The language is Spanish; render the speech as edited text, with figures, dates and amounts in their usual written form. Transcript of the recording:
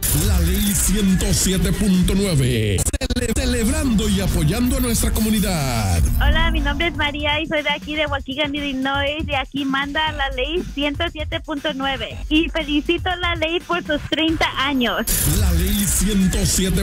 La Ley 107.9. Celebrando y apoyando a nuestra comunidad. Hola, mi nombre es María y soy de aquí de Waukegan, Illinois. De aquí manda la Ley 107.9. Y felicito a la ley por sus 30 años. La Ley 107.